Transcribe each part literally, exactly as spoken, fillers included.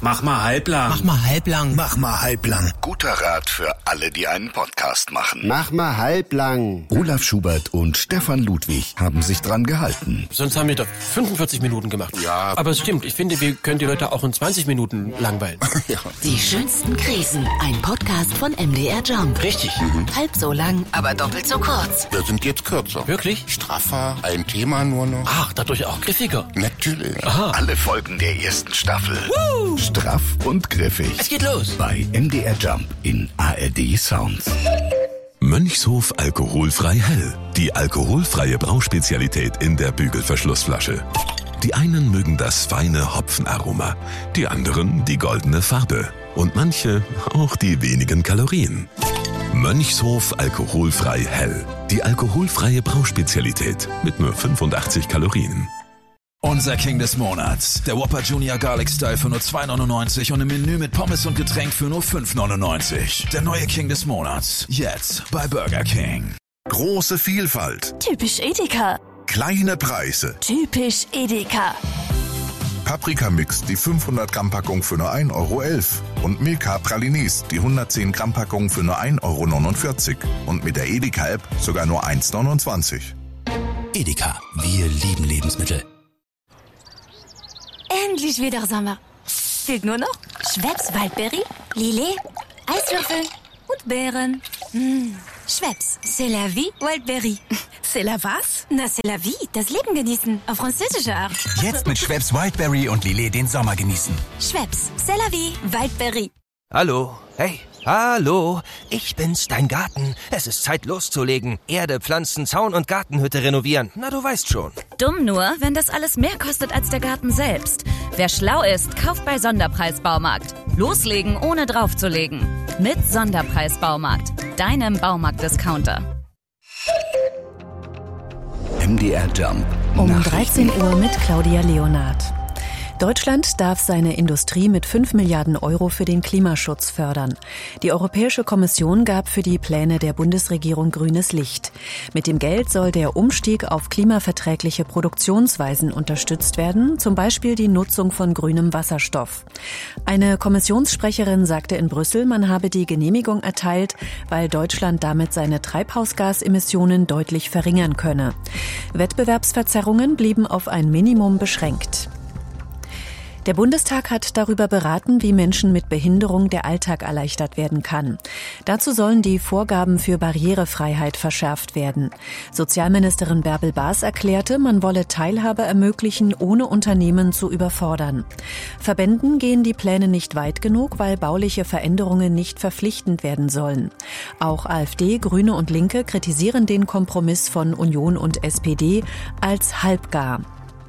Mach mal halblang. Mach mal halblang. Mach mal halblang. Guter Rat für alle, die einen Podcast machen. Mach mal halblang. Olaf Schubert und Stefan Ludwig haben sich dran gehalten. Sonst haben wir doch fünfundvierzig Minuten gemacht. Ja. Aber es stimmt, ich finde, wir können die Leute auch in zwanzig Minuten langweilen. Ja. Die schönsten Krisen. Ein Podcast von M D R Jump. Richtig. Mhm. Halb so lang, aber doppelt so kurz. Wir sind jetzt kürzer. Wirklich? Straffer, ein Thema nur noch. Ach, dadurch auch griffiger. Natürlich. Aha. Alle Folgen der ersten Staffel. Woo! Straff und griffig. Es geht los. Bei M D R Jump in A R D Sounds. Mönchshof alkoholfrei hell. Die alkoholfreie Brauspezialität in der Bügelverschlussflasche. Die einen mögen das feine Hopfenaroma, die anderen die goldene Farbe und manche auch die wenigen Kalorien. Mönchshof alkoholfrei hell. Die alkoholfreie Brauspezialität mit nur fünfundachtzig Kalorien. Unser King des Monats. Der Whopper Junior Garlic Style für nur zwei neunundneunzig und im Menü mit Pommes und Getränk für nur fünf neunundneunzig. Der neue King des Monats. Jetzt bei Burger King. Große Vielfalt. Typisch Edeka. Kleine Preise. Typisch Edeka. Paprikamix, die fünfhundert Gramm Packung für nur ein Euro elf. Und Milka Pralinis, die hundertzehn Gramm Packung für nur ein Euro neunundvierzig. Und mit der Edeka-App sogar nur eins neunundzwanzig. Edeka, wir lieben Lebensmittel. Endlich wieder Sommer. Fehlt nur noch Schweppes Waldberry, Lillet, Eiswürfel und Beeren. Mmh. Schweppes, c'est la vie, Waldberry. C'est la was? Na, c'est la vie, das Leben genießen, auf französische Art. Jetzt mit Schweppes Wildberry und Lillet den Sommer genießen. Schweppes, c'est la vie, Waldberry. Hallo, hey, hallo, ich bin's, dein Garten. Es ist Zeit loszulegen. Erde, Pflanzen, Zaun und Gartenhütte renovieren. Na, du weißt schon. Dumm nur, wenn das alles mehr kostet als der Garten selbst. Wer schlau ist, kauft bei Sonderpreis Baumarkt. Loslegen, ohne draufzulegen. Mit Sonderpreis Baumarkt, deinem Baumarkt-Discounter. M D R Jump. Um dreizehn Uhr mit Claudia Leonard. Deutschland darf seine Industrie mit fünf Milliarden Euro für den Klimaschutz fördern. Die Europäische Kommission gab für die Pläne der Bundesregierung grünes Licht. Mit dem Geld soll der Umstieg auf klimaverträgliche Produktionsweisen unterstützt werden, zum Beispiel die Nutzung von grünem Wasserstoff. Eine Kommissionssprecherin sagte in Brüssel, man habe die Genehmigung erteilt, weil Deutschland damit seine Treibhausgasemissionen deutlich verringern könne. Wettbewerbsverzerrungen blieben auf ein Minimum beschränkt. Der Bundestag hat darüber beraten, wie Menschen mit Behinderung der Alltag erleichtert werden kann. Dazu sollen die Vorgaben für Barrierefreiheit verschärft werden. Sozialministerin Bärbel Baas erklärte, man wolle Teilhabe ermöglichen, ohne Unternehmen zu überfordern. Verbänden gehen die Pläne nicht weit genug, weil bauliche Veränderungen nicht verpflichtend werden sollen. Auch AfD, Grüne und Linke kritisieren den Kompromiss von Union und S P D als halbgar.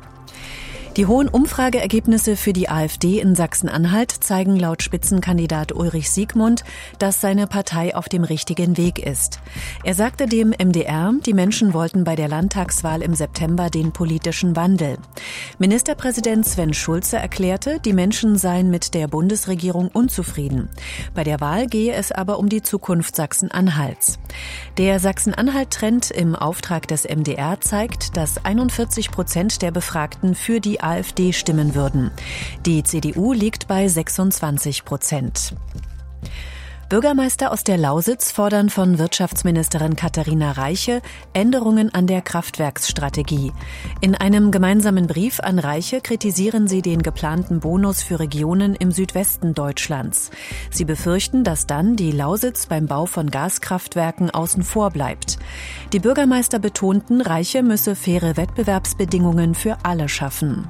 Die hohen Umfrageergebnisse für die AfD in Sachsen-Anhalt zeigen laut Spitzenkandidat Ulrich Siegmund, dass seine Partei auf dem richtigen Weg ist. Er sagte dem M D R, die Menschen wollten bei der Landtagswahl im September den politischen Wandel. Ministerpräsident Sven Schulze erklärte, die Menschen seien mit der Bundesregierung unzufrieden. Bei der Wahl gehe es aber um die Zukunft Sachsen-Anhalts. Der Sachsen-Anhalt-Trend im Auftrag des M D R zeigt, dass einundvierzig Prozent der Befragten für die AfD stimmen würden. Die C D U liegt bei sechsundzwanzig Prozent. Bürgermeister aus der Lausitz fordern von Wirtschaftsministerin Katharina Reiche Änderungen an der Kraftwerksstrategie. In einem gemeinsamen Brief an Reiche kritisieren sie den geplanten Bonus für Regionen im Südwesten Deutschlands. Sie befürchten, dass dann die Lausitz beim Bau von Gaskraftwerken außen vor bleibt. Die Bürgermeister betonten, Reiche müsse faire Wettbewerbsbedingungen für alle schaffen.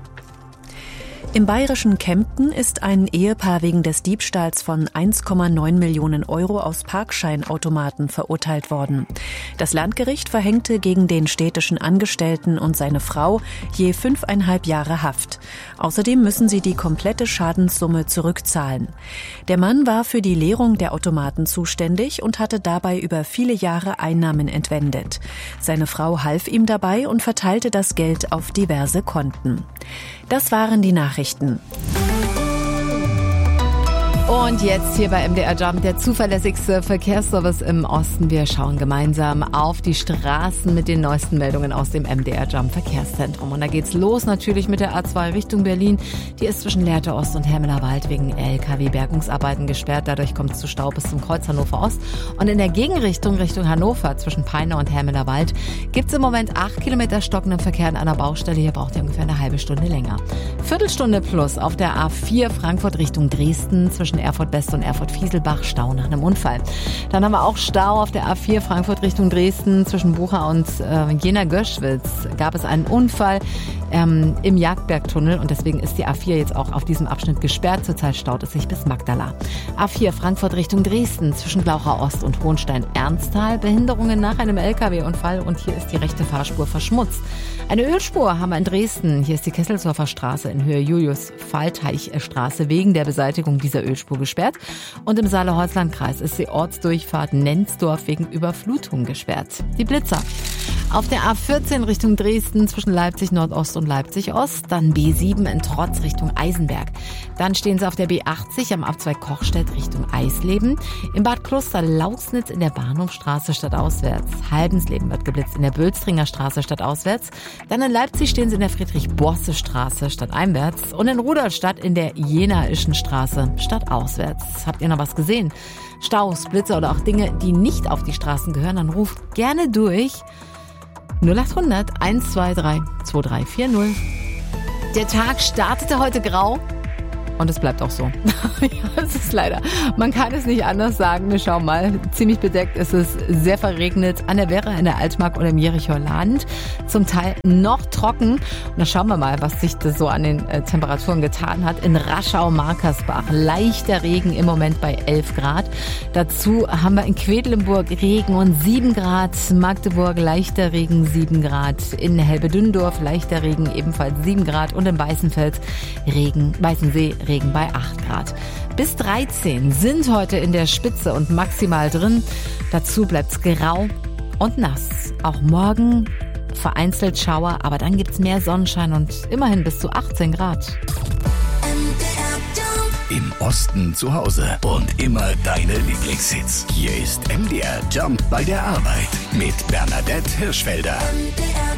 Im bayerischen Kempten ist ein Ehepaar wegen des Diebstahls von eins Komma neun Millionen Euro aus Parkscheinautomaten verurteilt worden. Das Landgericht verhängte gegen den städtischen Angestellten und seine Frau je fünfeinhalb Jahre Haft. Außerdem müssen sie die komplette Schadenssumme zurückzahlen. Der Mann war für die Leerung der Automaten zuständig und hatte dabei über viele Jahre Einnahmen entwendet. Seine Frau half ihm dabei und verteilte das Geld auf diverse Konten. Das waren die Nachrichten. Und jetzt hier bei M D R Jump, der zuverlässigste Verkehrsservice im Osten. Wir schauen gemeinsam auf die Straßen mit den neuesten Meldungen aus dem M D R Jump Verkehrszentrum. Und da geht's los natürlich mit der A zwei Richtung Berlin. Die ist zwischen Lehrte Ost und Hermeler Wald wegen L K W-Bergungsarbeiten gesperrt. Dadurch kommt es zu Stau bis zum Kreuz Hannover Ost. Und in der Gegenrichtung Richtung Hannover zwischen Peine und Hermeler Wald gibt's im Moment acht Kilometer stockenden Verkehr an einer Baustelle. Hier braucht ihr ungefähr eine halbe Stunde länger. Viertelstunde plus auf der A vier Frankfurt Richtung Dresden zwischen Erfurt West und Erfurt Fieselbach, Stau nach einem Unfall. Dann haben wir auch Stau auf der A vier Frankfurt Richtung Dresden zwischen Bucha und äh, Jena-Göschwitz. Gab es einen Unfall ähm, im Jagdbergtunnel und deswegen ist die A vier jetzt auch auf diesem Abschnitt gesperrt. Zurzeit staut es sich bis Magdala. A vier Frankfurt Richtung Dresden zwischen Glauchau Ost und Hohenstein-Ernsthal. Behinderungen nach einem L K W-Unfall und hier ist die rechte Fahrspur verschmutzt. Eine Ölspur haben wir in Dresden. Hier ist die Kesselsdorfer Straße in Höhe Julius-Falteich-Straße wegen der Beseitigung dieser Ölspur gesperrt. Und im Saale-Holzland-Kreis ist die Ortsdurchfahrt Nenzdorf wegen Überflutung gesperrt. Die Blitzer. Auf der A vierzehn Richtung Dresden zwischen Leipzig Nordost und Leipzig Ost. Dann B sieben in Trotz Richtung Eisenberg. Dann stehen sie auf der B achtzig am Abzweig Kochstedt Richtung Eisleben. Im Bad Kloster-Lauxnitz in der Bahnhofstraße stadtauswärts. Halbensleben wird geblitzt in der Bölstringer Straße stadtauswärts. Dann in Leipzig stehen sie in der Friedrich-Borse-Straße stadteinwärts. Und in Rudolstadt in der Jenaischen Straße stadtauswärts. Habt ihr noch was gesehen? Staus, Blitzer oder auch Dinge, die nicht auf die Straßen gehören, dann ruft gerne durch null acht hundert eins zwei drei zwei drei vier null. Der Tag startete heute grau und es bleibt auch so. Ja, es ist leider, man kann es nicht anders sagen. Wir schauen mal, ziemlich bedeckt ist es, sehr verregnet an der Werra, in der Altmark oder im Jerichoer Land. Zum Teil noch trocken. Und dann schauen wir mal, was sich das so an den äh, Temperaturen getan hat. In Raschau-Markersbach leichter Regen im Moment bei elf Grad. Dazu haben wir in Quedlinburg Regen und sieben Grad. Magdeburg leichter Regen, sieben Grad. In Helbedündorf leichter Regen, ebenfalls sieben Grad. Und in Weißenfels Regen, Weißensee Regen bei acht Grad. Bis dreizehn sind heute in der Spitze und maximal drin. Dazu bleibt's grau und nass. Auch morgen vereinzelt Schauer, aber dann gibt's mehr Sonnenschein und immerhin bis zu achtzehn Grad. Im Osten zu Hause und immer deine Lieblingshits. Hier ist M D R Jump bei der Arbeit mit Bernadette Hirschfelder.